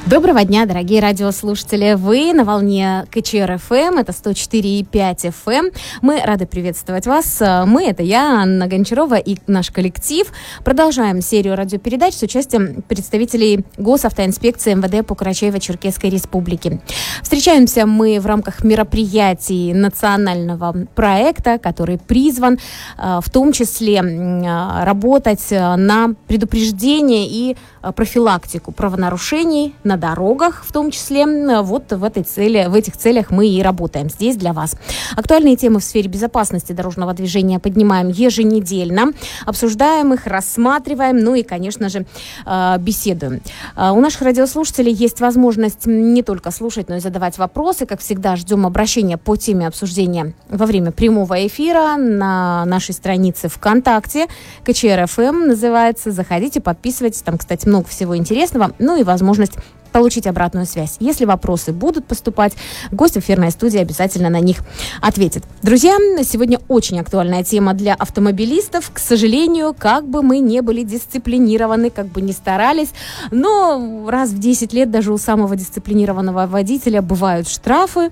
Доброго дня, дорогие радиослушатели. Вы на волне КЧР-ФМ, это 104,5 FM. Мы рады приветствовать вас. Мы, это я, Анна Гончарова и наш коллектив. Продолжаем серию радиопередач с участием представителей Госавтоинспекции МВД по Карачаево-Черкесской Республике. Встречаемся мы в рамках мероприятий национального проекта, который призван в том числе работать на предупреждение и профилактику правонарушений на дорогах, в том числе. Вот в этих целях мы и работаем здесь для вас. Актуальные темы в сфере безопасности дорожного движения поднимаем еженедельно, обсуждаем их, рассматриваем, ну и, конечно же, беседуем. У наших радиослушателей есть возможность не только слушать, но и задавать вопросы. Как всегда, ждем обращения по теме обсуждения во время прямого эфира на нашей странице ВКонтакте. КЧР-ФМ называется. Заходите, подписывайтесь. Там, кстати, много всего интересного. Ну и возможность получить обратную связь. Если вопросы будут поступать, гость эфирной студии обязательно на них ответит. Друзья, сегодня очень актуальная тема для автомобилистов. К сожалению, как бы мы не были дисциплинированы, как бы ни старались, но раз в 10 лет даже у самого дисциплинированного водителя бывают штрафы.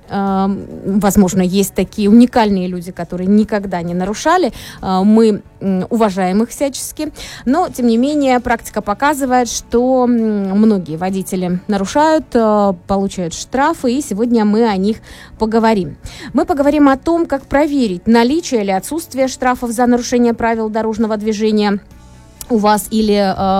Возможно, есть такие уникальные люди, которые никогда не нарушали. Мы уважаем их всячески. Но, тем не менее, практика показывает, что многие водители нарушают, получают штрафы, и сегодня мы о них поговорим. Мы поговорим о том, как проверить наличие или отсутствие штрафов за нарушение правил дорожного движения у вас или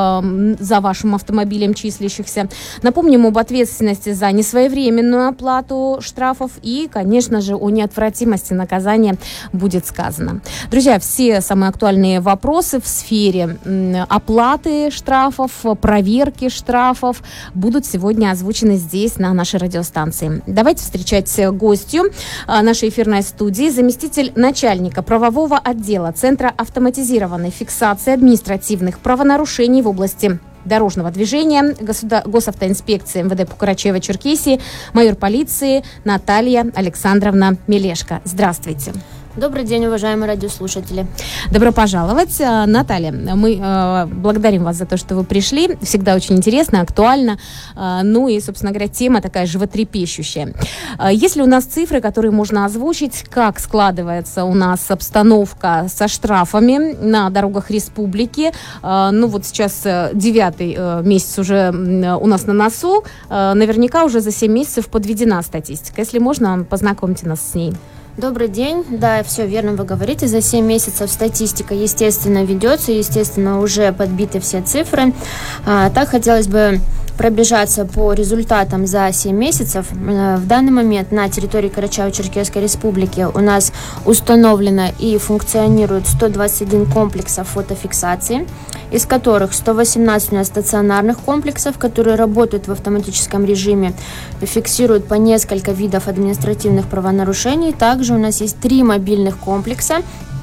за вашим автомобилем числящихся. Напомним об ответственности за несвоевременную оплату штрафов и, конечно же, о неотвратимости наказания будет сказано. Друзья, все самые актуальные вопросы в сфере оплаты штрафов, проверки штрафов будут сегодня озвучены здесь, на нашей радиостанции. Давайте встречать гостью нашей эфирной студии, заместитель начальника правового отдела Центра автоматизированной фиксации административных правонарушений в области дорожного движения Госавтоинспекции МВД по Карачаево-Черкесии, майор полиции Наталья Александровна Мелешко. Здравствуйте. Добрый день, уважаемые радиослушатели. Добро пожаловать, Наталья. Мы благодарим вас за то, что вы пришли. Всегда очень интересно, актуально. Ну и, собственно говоря, тема такая животрепещущая. Есть ли у нас цифры, которые можно озвучить, как складывается у нас обстановка со штрафами на дорогах республики? Ну вот сейчас 9-й месяц уже у нас на носу. Наверняка уже за 7 месяцев подведена статистика. Если можно, познакомьте нас с ней. Добрый день. Да, все верно вы говорите. За 7 месяцев статистика, естественно, ведется, естественно, уже подбиты все цифры. Так хотелось бы пробежаться по результатам за 7 месяцев. В данный момент на территории Карачаево-Черкесской Республики у нас установлено и функционирует 121 комплексов фотофиксации, из которых 118 у нас стационарных комплексов, которые работают в автоматическом режиме, фиксируют по несколько видов административных правонарушений. Также у нас есть 3 мобильных комплекса,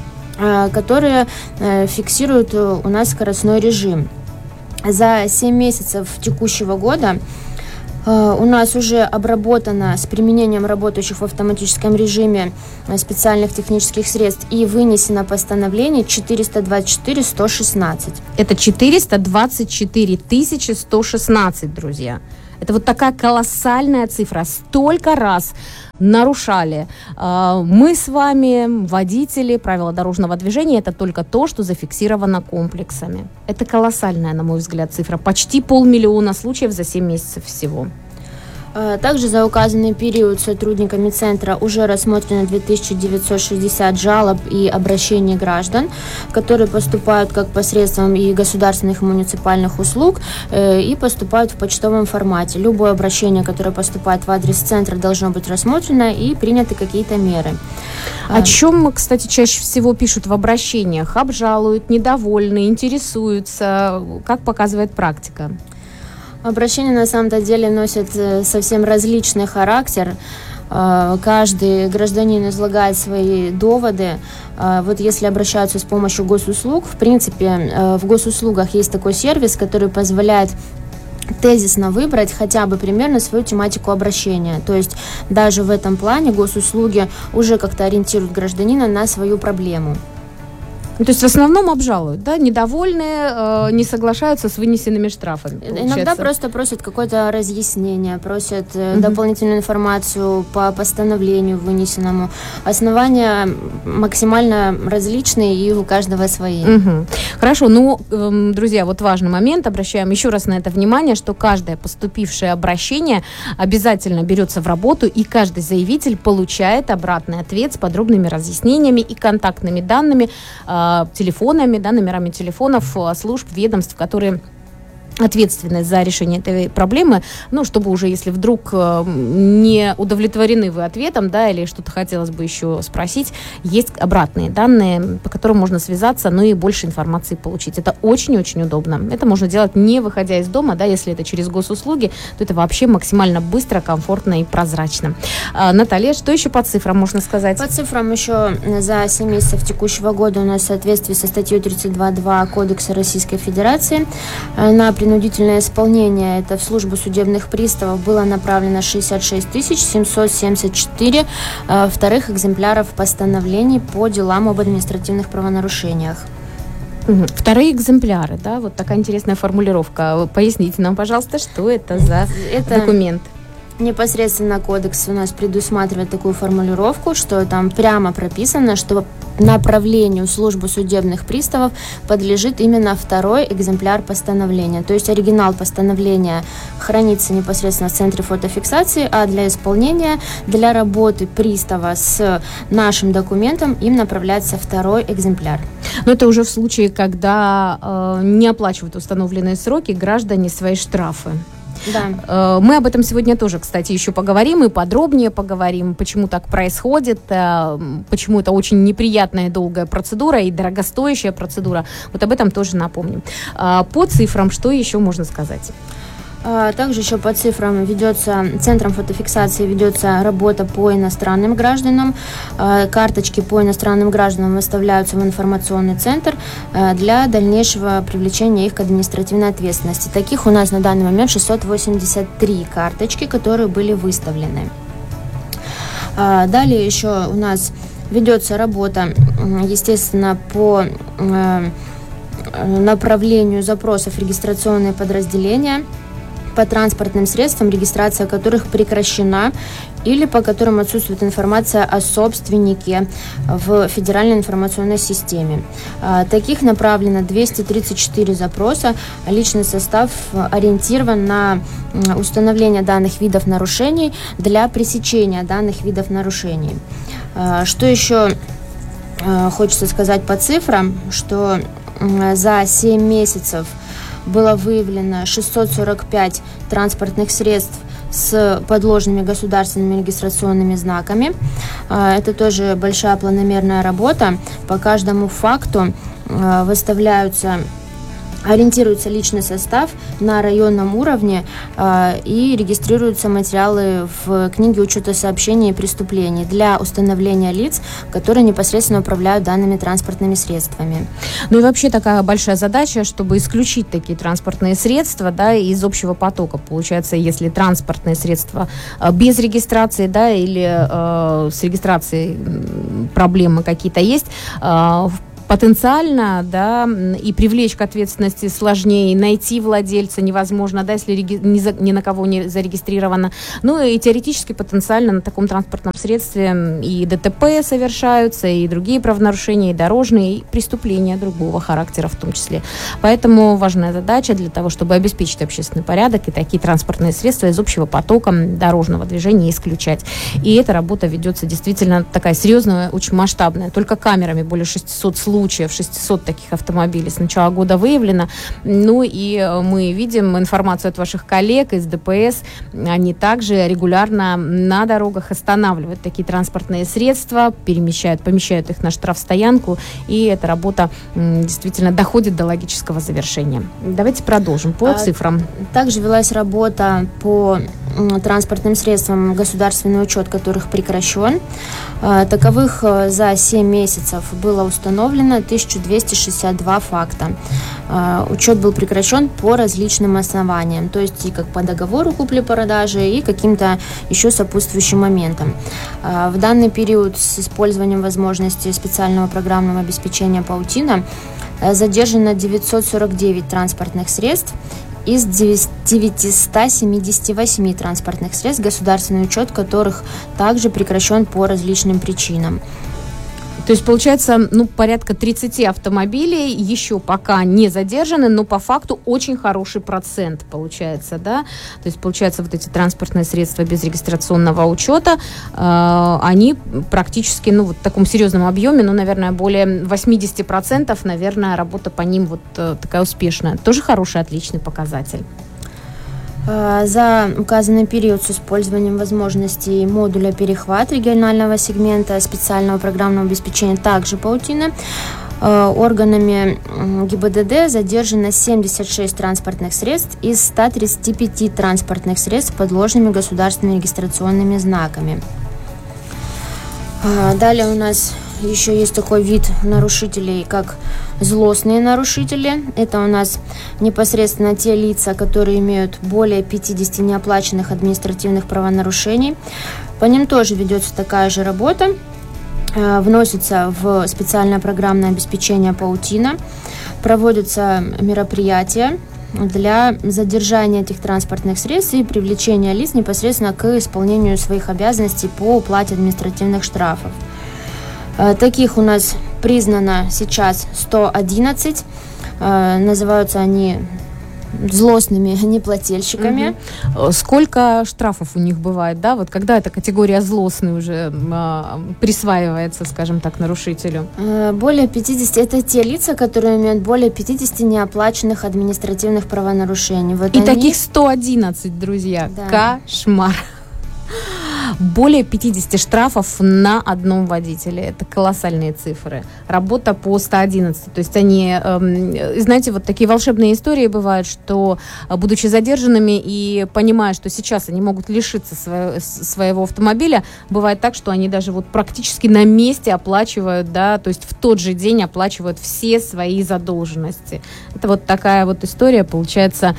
которые фиксируют у нас скоростной режим. За 7 месяцев текущего года у нас уже обработано с применением работающих в автоматическом режиме специальных технических средств и вынесено постановление 424 116. Это 424 116, друзья. Это вот такая колоссальная цифра. Столько раз нарушали мы с вами, водители, правила дорожного движения. Это только то, что зафиксировано комплексами. Это колоссальная, на мой взгляд, цифра. Почти 500 000 случаев за 7 месяцев всего. Также за указанный период сотрудниками Центра уже рассмотрено 2960 жалоб и обращений граждан, которые поступают как посредством и государственных и муниципальных услуг, и поступают в почтовом формате. Любое обращение, которое поступает в адрес Центра, должно быть рассмотрено и приняты какие-то меры. О чем, кстати, чаще всего пишут в обращениях? Обжалуют, недовольны, интересуются? Как показывает практика? Обращения на самом-то деле носят совсем различный характер. Каждый гражданин излагает свои доводы. Вот если обращаются с помощью госуслуг, в принципе, в госуслугах есть такой сервис, который позволяет тезисно выбрать хотя бы примерно свою тематику обращения. То есть даже в этом плане госуслуги уже как-то ориентируют гражданина на свою проблему. То есть в основном обжалуют, да? Недовольные, не соглашаются с вынесенными штрафами, получается. Иногда просто просят какое-то разъяснение, просят дополнительную информацию по постановлению вынесенному. Основания максимально различные, и у каждого свои. Хорошо, друзья, вот важный момент, обращаем еще раз на это внимание, что каждое поступившее обращение обязательно берется в работу, и каждый заявитель получает обратный ответ с подробными разъяснениями и контактными данными, телефонами, номерами телефонов служб, ведомств, которые ответственность за решение этой проблемы, чтобы уже, если вдруг не удовлетворены вы ответом, или что-то хотелось бы еще спросить, есть обратные данные, по которым можно связаться, и больше информации получить. Это очень-очень удобно. Это можно делать, не выходя из дома, если это через госуслуги, то это вообще максимально быстро, комфортно и прозрачно. Наталья, что еще по цифрам можно сказать? По цифрам еще за 7 месяцев текущего года у нас в соответствии со статьей 32.2 Кодекса Российской Федерации на принудительное исполнение, это в службу судебных приставов, было направлено 66 774 вторых экземпляров постановлений по делам об административных правонарушениях. Вторые экземпляры, вот такая интересная формулировка. Поясните нам, пожалуйста, что это за документ? Непосредственно кодекс у нас предусматривает такую формулировку, что там прямо прописано, что направлению в службу судебных приставов подлежит именно второй экземпляр постановления. То есть оригинал постановления хранится непосредственно в центре фотофиксации, а для исполнения, для работы пристава с нашим документом им направляется второй экземпляр. Но это уже в случае, когда не оплачивают установленные сроки граждане свои штрафы. Да. Мы об этом сегодня тоже, кстати, еще поговорим и подробнее поговорим, почему так происходит, почему это очень неприятная и долгая процедура и дорогостоящая процедура. Вот об этом тоже напомним. По цифрам, что еще можно сказать? Также еще по цифрам центром фотофиксации ведется работа по иностранным гражданам. Карточки по иностранным гражданам выставляются в информационный центр для дальнейшего привлечения их к административной ответственности. Таких у нас на данный момент 683 карточки, которые были выставлены. Далее еще у нас ведется работа, естественно, по направлению запросов в регистрационные подразделения по транспортным средствам, регистрация которых прекращена или по которым отсутствует информация о собственнике в федеральной информационной системе. Таких направлено 234 запроса. Личный состав ориентирован на установление данных видов нарушений для пресечения данных видов нарушений. Что еще хочется сказать по цифрам, что за 7 месяцев было выявлено 645 транспортных средств с подложными государственными регистрационными знаками. Это тоже большая планомерная работа. По каждому факту ориентируется личный состав на районном уровне и регистрируются материалы в книге учета сообщений и преступлений для установления лиц, которые непосредственно управляют данными транспортными средствами. И вообще такая большая задача, чтобы исключить такие транспортные средства из общего потока. Получается, если транспортные средства без регистрации, или с регистрацией проблемы какие-то есть, потенциально, и привлечь к ответственности сложнее, найти владельца невозможно, если ни на кого не зарегистрировано. И теоретически, потенциально на таком транспортном средстве и ДТП совершаются, и другие правонарушения, и дорожные, и преступления другого характера в том числе. Поэтому важная задача для того, чтобы обеспечить общественный порядок и такие транспортные средства из общего потока дорожного движения исключать. И эта работа ведется действительно такая серьезная, очень масштабная. Только камерами более 600 случаев, 600 таких автомобилей с начала года выявлено. И мы видим информацию от ваших коллег из ДПС. Они также регулярно на дорогах останавливают такие транспортные средства, помещают их на штрафстоянку, и эта работа действительно доходит до логического завершения. Давайте продолжим по цифрам. Также велась работа по транспортным средствам, государственный учет которых прекращен. Таковых за 7 месяцев было установлено 1262 факта. Учет был прекращен по различным основаниям, то есть и как по договору купли-продажи, и каким-то еще сопутствующим моментам. В данный период с использованием возможности специального программного обеспечения «Паутина» задержано 949 транспортных средств из 978 транспортных средств, государственный учет которых также прекращен по различным причинам. То есть, получается, порядка 30 автомобилей еще пока не задержаны, но по факту очень хороший процент получается, да? То есть, получается, вот эти транспортные средства без регистрационного учета, они практически, в таком серьезном объеме, наверное, более 80%, наверное, работа по ним вот такая успешная. Тоже хороший, отличный показатель. За указанный период с использованием возможностей модуля перехват регионального сегмента специального программного обеспечения, также «Паутина», органами ГИБДД задержано 76 транспортных средств из 135 транспортных средств с подложными государственными регистрационными знаками. Далее у нас еще есть такой вид нарушителей, как злостные нарушители. Это у нас непосредственно те лица, которые имеют более 50 неоплаченных административных правонарушений. По ним тоже ведется такая же работа. Вносится в специальное программное обеспечение «Паутина». Проводятся мероприятия для задержания этих транспортных средств и привлечения лиц непосредственно к исполнению своих обязанностей по уплате административных штрафов. Таких у нас признано сейчас 111. Называются они злостными неплательщиками. Сколько штрафов у них бывает, да? Вот когда эта категория злостный уже присваивается, скажем так, нарушителю? Более 50. Это те лица, которые имеют более 50 неоплаченных административных правонарушений. Вот и таких 111, друзья. Да. Кошмар. Более 50 штрафов на одном водителе. Это колоссальные цифры. Работа по 111. То есть они, знаете, вот такие волшебные истории бывают, что, будучи задержанными и понимая, что сейчас они могут лишиться своего автомобиля, бывает так, что они даже вот практически на месте оплачивают, да, то есть в тот же день оплачивают все свои задолженности. Это вот такая вот история, получается,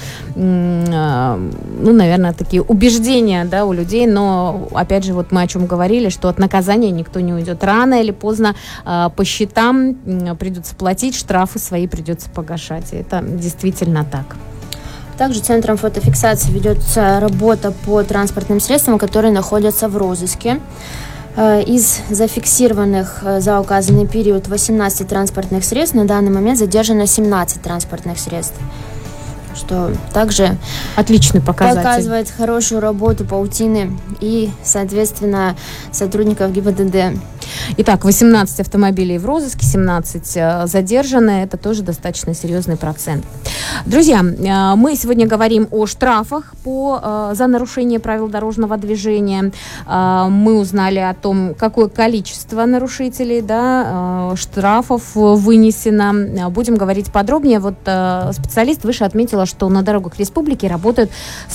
наверное, такие убеждения, да, у людей, но опять же, вот мы о чем говорили, что от наказания никто не уйдет. Рано или поздно по счетам придется платить, штрафы свои придется погашать. И это действительно так. Также Центром фотофиксации ведется работа по транспортным средствам, которые находятся в розыске. Из зафиксированных за указанный период 18 транспортных средств на данный момент задержано 17 транспортных средств, что также отличный показатель. Показывает хорошую работу «Паутины» и, соответственно, сотрудников ГИБДД. Итак, 18 автомобилей в розыске, 17 задержаны. Это тоже достаточно серьезный процент. Друзья, мы сегодня говорим о штрафах за нарушение правил дорожного движения. Мы узнали о том, какое количество нарушителей, да, штрафов вынесено. Будем говорить подробнее. Вот специалист выше отметила, что на дорогах республики работает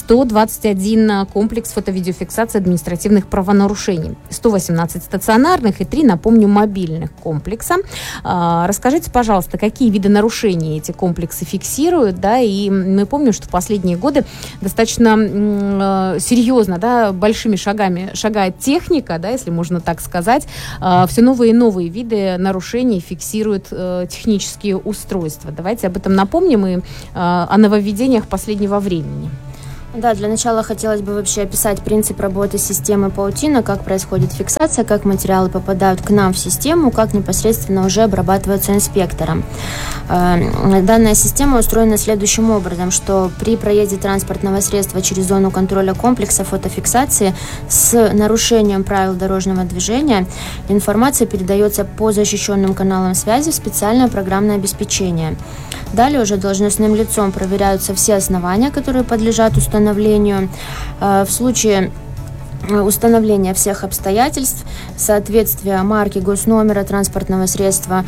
121 комплекс фото-видеофиксации административных правонарушений. 118 стационарных и 3, напомню, мобильных комплекса. Расскажите, пожалуйста, какие виды нарушений эти комплексы фиксируют, да, и мы помним, что в последние годы достаточно серьезно, да, большими шагами шагает техника, да, если можно так сказать, все новые и новые виды нарушений фиксируют технические устройства. Давайте об этом напомним и о нововведениях последнего времени. Да, для начала хотелось бы вообще описать принцип работы системы «Паутина», как происходит фиксация, как материалы попадают к нам в систему, как непосредственно уже обрабатываются инспектором. Данная система устроена следующим образом, что при проезде транспортного средства через зону контроля комплекса фотофиксации с нарушением правил дорожного движения информация передается по защищенным каналам связи в специальное программное обеспечение. Далее уже должностным лицом проверяются все основания, которые подлежат установлению. В случае установления всех обстоятельств, соответствия марки, госномера транспортного средства,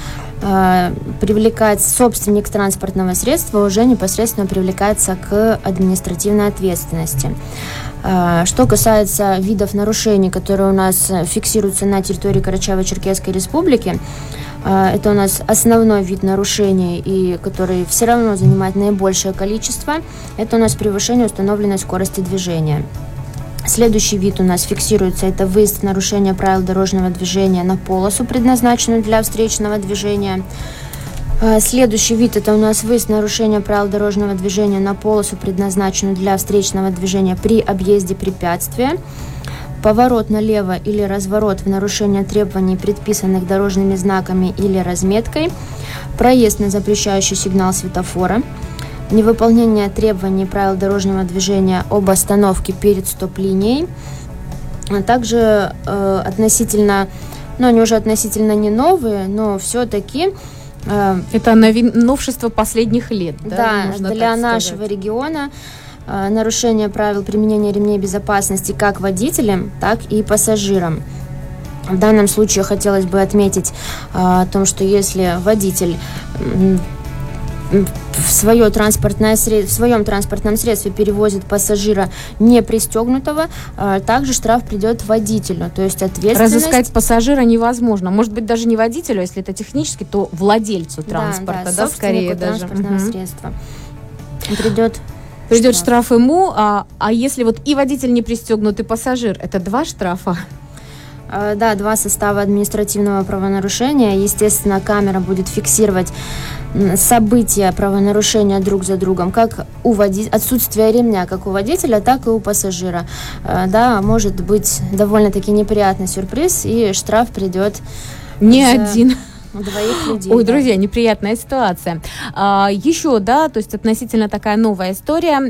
собственник транспортного средства уже непосредственно привлекается к административной ответственности. Что касается видов нарушений, которые у нас фиксируются на территории Карачаево-Черкесской Республики, это у нас основной вид нарушений, и который все равно занимает наибольшее количество, это у нас превышение установленной скорости движения. Следующий вид у нас фиксируется, это выезд в нарушение правил дорожного движения на полосу, предназначенную для встречного движения. Следующий вид – это у нас выезд в нарушение правил дорожного движения на полосу, предназначенную для встречного движения при объезде препятствия. Поворот налево или разворот в нарушение требований, предписанных дорожными знаками или разметкой. Проезд на запрещающий сигнал светофора. Невыполнение требований правил дорожного движения об остановке перед стоп-линией. А также относительно, они уже относительно не новые, но все-таки... Это новшество последних лет, да, для нашего региона нарушение правил применения ремней безопасности как водителям, так и пассажирам. В данном случае хотелось бы отметить о том, что если водитель в своем транспортном средстве перевозит пассажира не пристегнутого, также штраф придет водителю. То есть ответственность... Разыскать пассажира невозможно. Может быть, даже не водителю, если это технически, то владельцу транспорта, да, скорее даже. Транспортного средства. Придет штраф ему, а если вот и водитель не пристегнут, и пассажир, это 2 штрафа? Да, 2 состава административного правонарушения. Естественно, камера будет фиксировать события правонарушения друг за другом, как отсутствие ремня, как у водителя, так и у пассажира. Да, может быть довольно-таки неприятный сюрприз, и штраф придет не один. 2 людей. Ой, друзья, неприятная ситуация. Еще, да, то есть относительно такая новая история.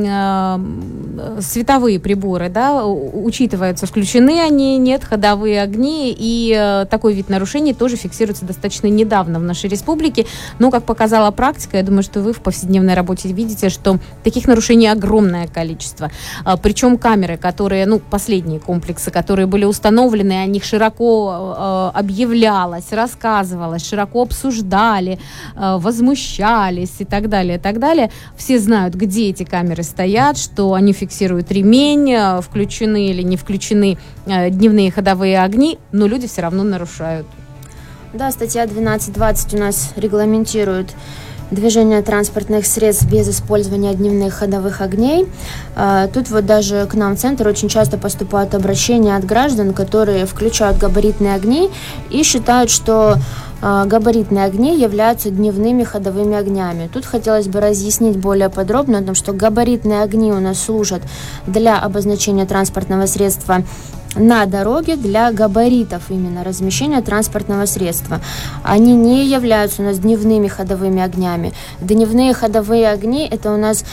Световые приборы, да, учитываются, включены они, нет, ходовые огни, и такой вид нарушений тоже фиксируется достаточно недавно в нашей республике. Но, как показала практика, я думаю, что вы в повседневной работе видите, что таких нарушений огромное количество. Причем камеры, которые, последние комплексы, которые были установлены, о них широко объявлялось, рассказывалось, широко обсуждали, возмущались и так далее, и так далее. Все знают, где эти камеры стоят, что они фиксируют ремень, включены или не включены дневные ходовые огни, но люди все равно нарушают. Да, статья 12.20 у нас регламентирует движение транспортных средств без использования дневных ходовых огней. Тут вот даже к нам в центр очень часто поступают обращения от граждан, которые включают габаритные огни и считают, что габаритные огни являются дневными ходовыми огнями. Тут хотелось бы разъяснить более подробно о том, что габаритные огни у нас служат для обозначения транспортного средства на дороге, для габаритов именно размещения транспортного средства. Они не являются у нас дневными ходовыми огнями. Дневные ходовые огни – это у нас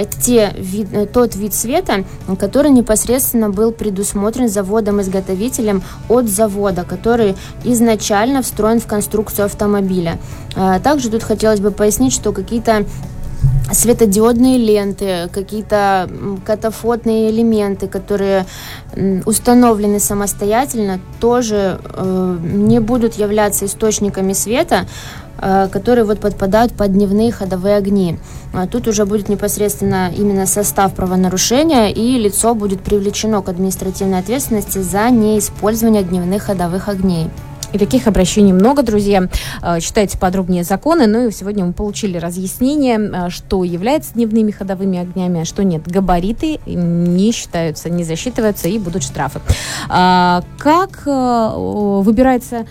тот вид света, который непосредственно был предусмотрен заводом-изготовителем от завода, который изначально встроен в конструкцию автомобиля. Также тут хотелось бы пояснить, что какие-то светодиодные ленты, какие-то катафотные элементы, которые установлены самостоятельно, тоже не будут являться источниками света, которые подпадают под дневные ходовые огни. Тут уже будет непосредственно именно состав правонарушения, и лицо будет привлечено к административной ответственности за неиспользование дневных ходовых огней. И таких обращений много, друзья. Читайте подробнее законы. И сегодня мы получили разъяснение, что является дневными ходовыми огнями, а что нет. Габариты не считаются, не засчитываются, и будут штрафы. Как выбирается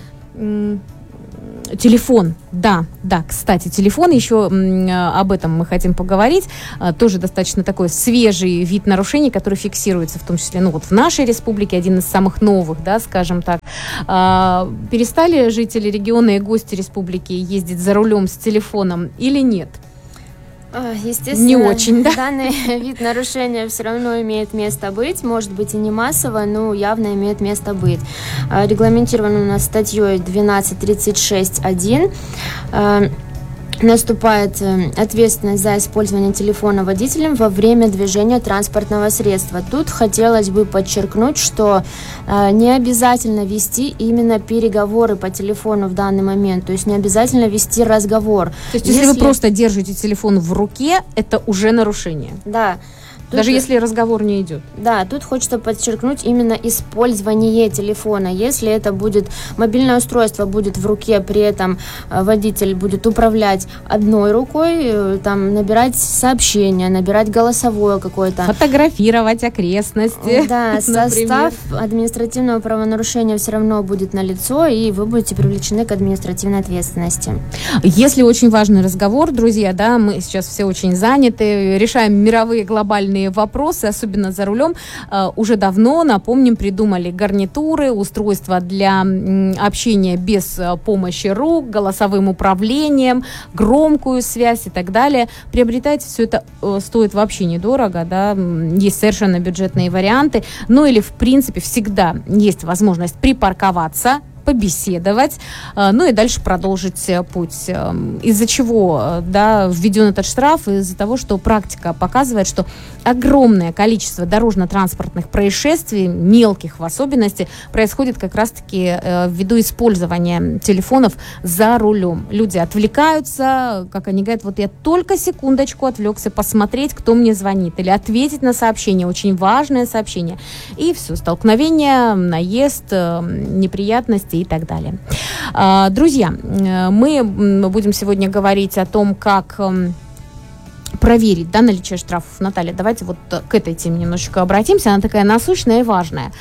телефон? Да, кстати, телефон, еще об этом мы хотим поговорить. Тоже достаточно такой свежий вид нарушений, который фиксируется, в том числе, в нашей республике, один из самых новых, да, скажем так. Перестали жители региона и гости республики ездить за рулем с телефоном или нет? Естественно, не очень, да? Данный вид нарушения все равно имеет место быть, может быть и не массово, но явно имеет место быть. Регламентирован у нас статьей 12.36.1. Наступает ответственность за использование телефона водителем во время движения транспортного средства. Тут хотелось бы подчеркнуть, что не обязательно вести именно переговоры по телефону в данный момент, то есть не обязательно вести разговор. То есть если вы просто держите телефон в руке, это уже нарушение? Да. Даже если разговор не идет. Да, тут хочется подчеркнуть именно использование телефона. Если это будет мобильное устройство, будет в руке, при этом водитель будет управлять одной рукой, там набирать сообщения, набирать голосовое какое-то. Фотографировать окрестности. Да, состав административного правонарушения все равно будет налицо, и вы будете привлечены к административной ответственности. Если очень важный разговор, друзья, да, мы сейчас все очень заняты, решаем мировые глобальные вопросы, особенно за рулем, уже давно, напомним, придумали гарнитуры, устройства для общения без помощи рук, голосовым управлением, громкую связь и так далее. Приобретайте, все это стоит вообще недорого, да, есть совершенно бюджетные варианты, ну или в принципе всегда есть возможность припарковаться, побеседовать, ну и дальше продолжить путь. Из-за чего, да, введен этот штраф? Из-за того, что практика показывает, что огромное количество дорожно-транспортных происшествий, мелких в особенности, происходит как раз-таки ввиду использования телефонов за рулем. Люди отвлекаются, как они говорят, вот я только секундочку отвлекся посмотреть, кто мне звонит, или ответить на сообщение, очень важное сообщение. И все, столкновение, наезд, неприятности и так далее. Друзья, мы будем сегодня говорить о том, как проверить, да, наличие штрафов. Наталья, давайте вот к этой теме немножечко обратимся. Она такая насущная и важная.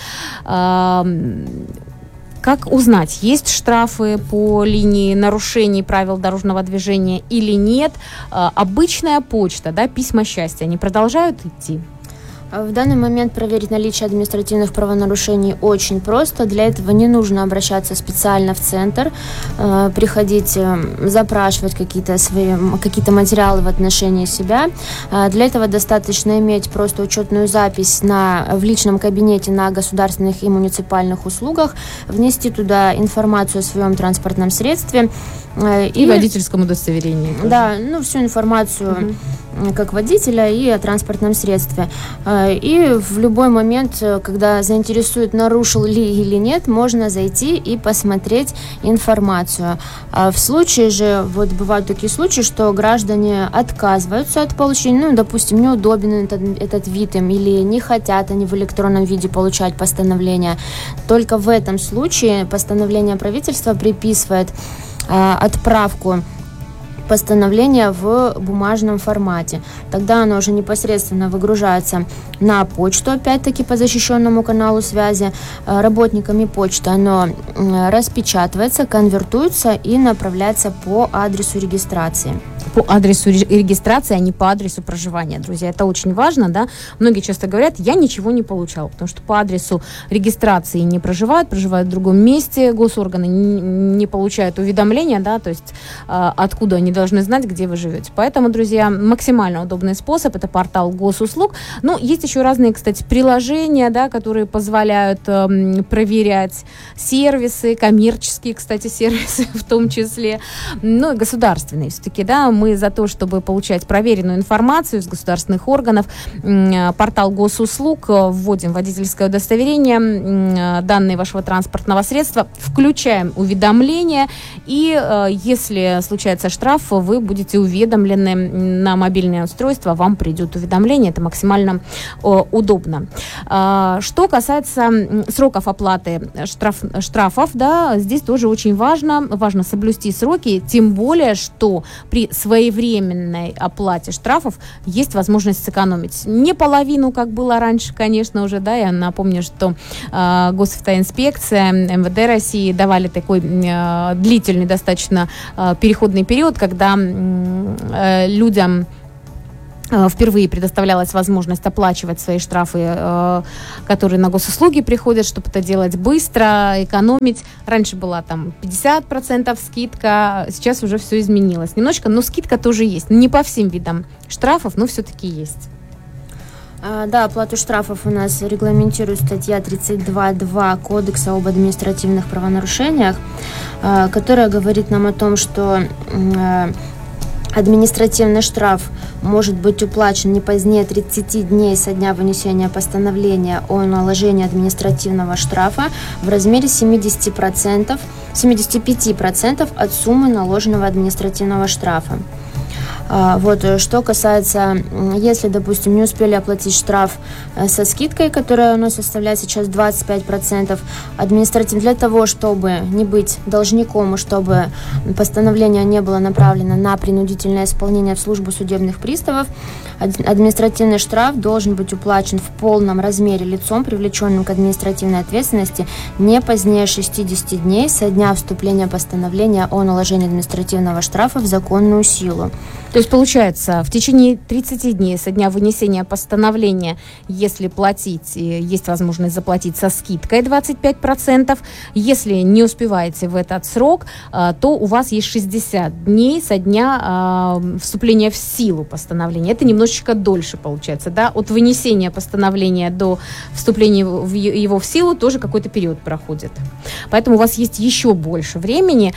Как узнать, есть штрафы по линии нарушений правил дорожного движения или нет? Обычная почта, да, письма счастья, они продолжают идти? В данный момент проверить наличие административных правонарушений очень просто. Для этого не нужно обращаться специально в центр, приходить, запрашивать какие-то материалы в отношении себя. Для этого достаточно иметь просто учетную запись в личном кабинете на государственных и муниципальных услугах, внести туда информацию о своем транспортном средстве. И водительском удостоверении. Да, всю информацию как водителя и о транспортном средстве. И в любой момент, когда заинтересует, нарушил ли или нет, можно зайти и посмотреть информацию. В случае же, вот бывают такие случаи, что граждане отказываются от получения, допустим, неудобен этот вид им, или не хотят они в электронном виде получать постановление. Только в этом случае постановление правительства приписывает отправку постановления в бумажном формате. Тогда оно уже непосредственно выгружается на почту, опять-таки по защищенному каналу связи. Работниками почты оно распечатывается, конвертуется и направляется по адресу регистрации. По адресу регистрации, а не по адресу проживания, друзья. Это очень важно, да. Многие часто говорят, я ничего не получал, потому что по адресу регистрации не проживают в другом месте, госорганы не получают уведомления, да, то есть откуда они должны знать, где вы живете. Поэтому, друзья, максимально удобный способ – это портал госуслуг. Ну, есть еще разные, кстати, приложения, да, которые позволяют проверять сервисы, коммерческие, кстати, сервисы в том числе, ну, и государственные все-таки, да. Мы за то, чтобы получать проверенную информацию из государственных органов. Портал госуслуг, вводим водительское удостоверение, данные вашего транспортного средства, включаем уведомления, и если случается штраф, вы будете уведомлены на мобильное устройство, вам придет уведомление, это максимально удобно. Что касается сроков оплаты штрафов, да, здесь тоже очень важно соблюсти сроки, тем более, что при своевременной оплате штрафов есть возможность сэкономить. Не половину, как было раньше, конечно, уже, да, я напомню, что Госавтоинспекция, МВД России давали такой длительный достаточно переходный период, когда людям впервые предоставлялась возможность оплачивать свои штрафы, которые на госуслуги приходят, чтобы это делать быстро, экономить. Раньше была там 50% скидка, сейчас уже все изменилось немножечко, но скидка тоже есть. Не по всем видам штрафов, но все-таки есть. Да, оплату штрафов у нас регламентирует статья 32.2 Кодекса об административных правонарушениях, которая говорит нам о том, что административный штраф может быть уплачен не позднее 30 дней со дня вынесения постановления о наложении административного штрафа в размере 75% от суммы наложенного административного штрафа. Вот, что касается, если, допустим, не успели оплатить штраф со скидкой, которая у нас составляет сейчас 25%, для того, чтобы не быть должником и чтобы постановление не было направлено на принудительное исполнение в службу судебных приставов, административный штраф должен быть уплачен в полном размере лицом, привлеченным к административной ответственности, не позднее 60 дней со дня вступления постановления о наложении административного штрафа в законную силу. То есть, получается, в течение 30 дней со дня вынесения постановления, если платить, есть возможность заплатить со скидкой 25%. Если не успеваете в этот срок, то у вас есть 60 дней со дня вступления в силу постановления. Это немножечко дольше получается, да? От вынесения постановления до вступления его в силу тоже какой-то период проходит. Поэтому у вас есть еще больше времени.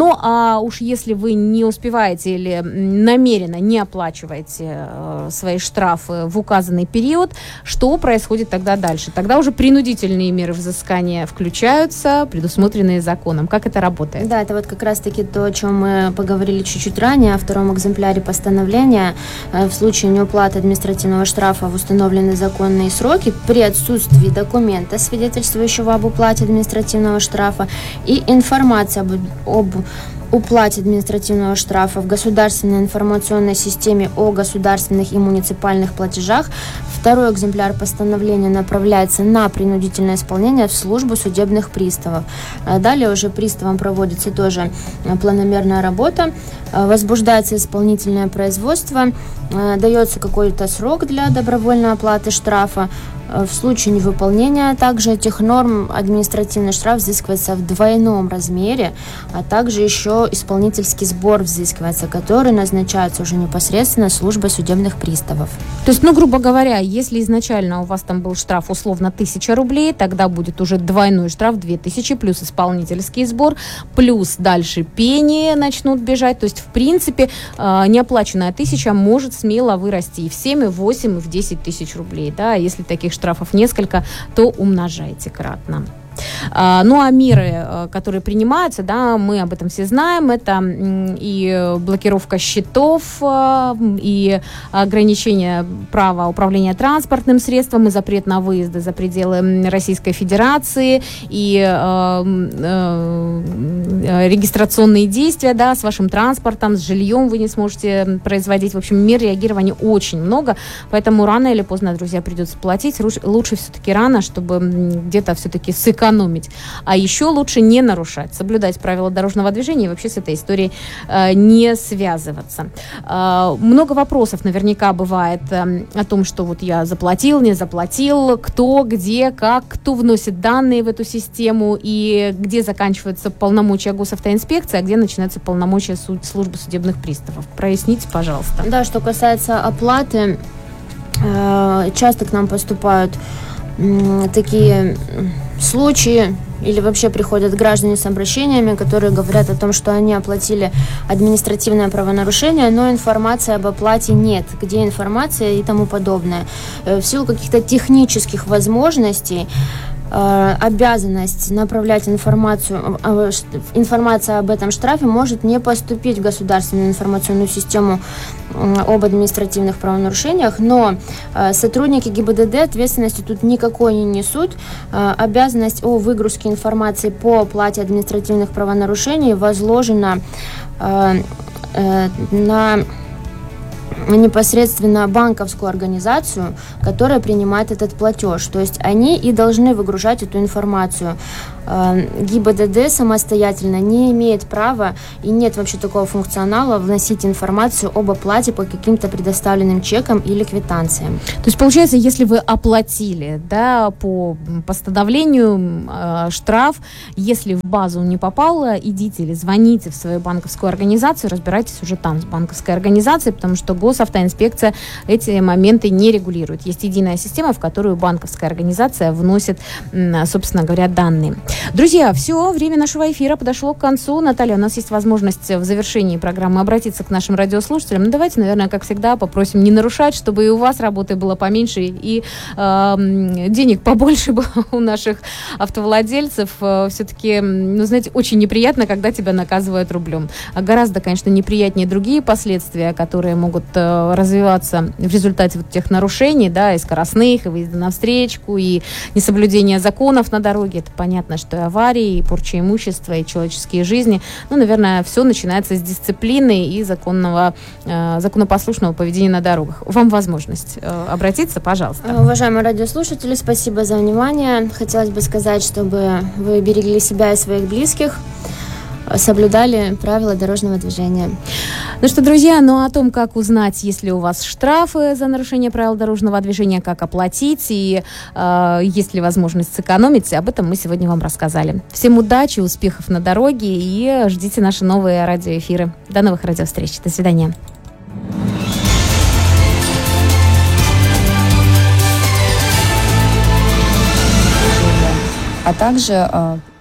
Но уж если вы не успеваете или намеренно не оплачиваете свои штрафы в указанный период, что происходит тогда дальше? Тогда уже принудительные меры взыскания включаются, предусмотренные законом. Как это работает? Да, это вот как раз-таки то, о чем мы поговорили чуть-чуть ранее, о втором экземпляре постановления. В случае неуплаты административного штрафа в установленные законные сроки при отсутствии документа, свидетельствующего об уплате административного штрафа, и информация об уплате административного штрафа в государственной информационной системе о государственных и муниципальных платежах, второй экземпляр постановления направляется на принудительное исполнение в службу судебных приставов. Далее уже приставом проводится тоже планомерная работа, возбуждается исполнительное производство, дается какой-то срок для добровольной оплаты штрафа. В случае невыполнения также этих норм административный штраф взыскивается в двойном размере, а также еще исполнительский сбор взыскивается, который назначается уже непосредственно службой судебных приставов. То есть, грубо говоря, если изначально у вас там был штраф условно 1000 рублей, тогда будет уже двойной штраф 2000 плюс исполнительский сбор, плюс дальше пени начнут бежать. То есть, в принципе, неоплаченная 1000 может смело вырасти и в 7, и в 8, и в 10 тысяч рублей. Да? Если таких штрафов несколько, то умножайте кратно. Ну, а меры, которые принимаются, да, мы об этом все знаем, это и блокировка счетов, и ограничение права управления транспортным средством, и запрет на выезды за пределы Российской Федерации, и регистрационные действия, да, с вашим транспортом, с жильем вы не сможете производить. В общем, мер реагирования очень много, поэтому рано или поздно, друзья, придется платить. Лучше все-таки рано, чтобы где-то все-таки сэкономить. А еще лучше не нарушать, соблюдать правила дорожного движения и вообще с этой историей не связываться. Много вопросов наверняка бывает о том, что вот я заплатил, не заплатил, кто, где, как, кто вносит данные в эту систему и где заканчиваются полномочия госавтоинспекции, а где начинаются полномочия службы судебных приставов. Проясните, пожалуйста. Да, что касается оплаты, часто к нам поступают такие случаи, или вообще приходят граждане с обращениями, которые говорят о том, что они оплатили административное правонарушение, но информации об оплате нет, где информация и тому подобное. В силу каких-то технических возможностей обязанность направлять информация об этом штрафе может не поступить в государственную информационную систему об административных правонарушениях, но сотрудники ГИБДД ответственности тут никакой не несут. Обязанность о выгрузке информации по оплате административных правонарушений возложена на непосредственно банковскую организацию, которая принимает этот платеж. То есть они и должны выгружать эту информацию. ГИБДД самостоятельно не имеет права и нет вообще такого функционала вносить информацию об оплате по каким-то предоставленным чекам или квитанциям. То есть, получается, если вы оплатили, да, по постановлению штраф, если в базу не попало, идите или звоните в свою банковскую организацию, разбирайтесь уже там с банковской организацией, потому что год госавтоинспекция эти моменты не регулирует. Есть единая система, в которую банковская организация вносит, собственно говоря, данные. Друзья, все, время нашего эфира подошло к концу. Наталья, у нас есть возможность в завершении программы обратиться к нашим радиослушателям. Ну, давайте, наверное, как всегда, попросим не нарушать, чтобы и у вас работы было поменьше, и денег побольше было у наших автовладельцев. Все-таки, ну, знаете, очень неприятно, когда тебя наказывают рублем. Гораздо, конечно, неприятнее другие последствия, которые могут развиваться в результате вот тех нарушений, да, и скоростных, и выезда на встречку, и несоблюдение законов на дороге. Это понятно, что и аварии, и порча имущества, и человеческие жизни. Ну, наверное, все начинается с дисциплины и законопослушного поведения на дорогах. Вам возможность обратиться, пожалуйста. Уважаемые радиослушатели, спасибо за внимание. Хотелось бы сказать, чтобы вы берегли себя и своих близких, соблюдали правила дорожного движения. Ну что, друзья, ну о том, как узнать, есть ли у вас штрафы за нарушение правил дорожного движения, как оплатить и есть ли возможность сэкономить, об этом мы сегодня вам рассказали. Всем удачи, успехов на дороге и ждите наши новые радиоэфиры. До новых радиовстреч. До свидания. А также